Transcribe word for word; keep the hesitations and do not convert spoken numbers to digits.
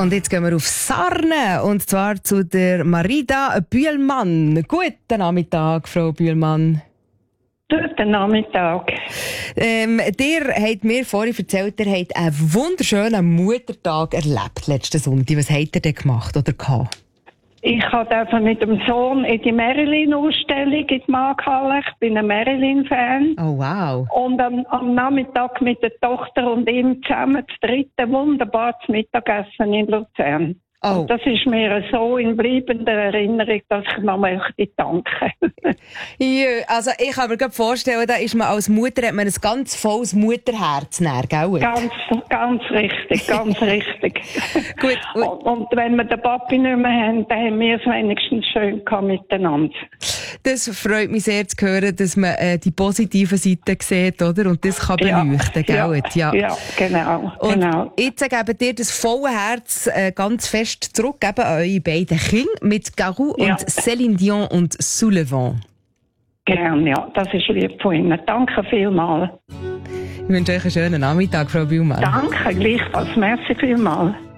Und jetzt gehen wir auf Sarne, und zwar zu der Marida Bühlmann. Guten Nachmittag, Frau Bühlmann. Guten Nachmittag. Ähm, ihr habt mir vorhin erzählt, ihr habt einen wunderschönen Muttertag erlebt letzten Sonntag. Was habt ihr denn gemacht oder gehabt? Ich habe mit dem Sohn in die Marilyn-Ausstellung in die Markthalle. Ich bin ein Marilyn-Fan. Oh, wow. Und am, am Nachmittag mit der Tochter und ihm zusammen das dritte wunderbares Mittagessen in Luzern. Oh. Und das ist mir so in bleibender Erinnerung, dass ich noch möchte danken. Ja, also ich kann mir gerade vorstellen, da ist man als Mutter, hat man ein ganz volles Mutterherz näher, gell? Ganz, ganz richtig, ganz richtig. Gut. Und, und wenn wir den Papi nicht mehr haben, dann haben wir es wenigstens schön gehabt miteinander. Das freut mich sehr zu hören, dass man äh, die positiven Seiten sieht, oder? Und das kann beleuchten, ja, gell? Ja, ja, genau. Und genau. jetzt geben dir das volle Herz äh, ganz fest zurück, eben an eure beiden Kinder mit Garou Ja. und Céline Dion und Sous le Vent. Gerne, ja. Das ist lieb von Ihnen. Danke vielmals. Ich wünsche euch einen schönen Nachmittag, Frau Bühlmann. Danke, gleichfalls. Merci vielmals.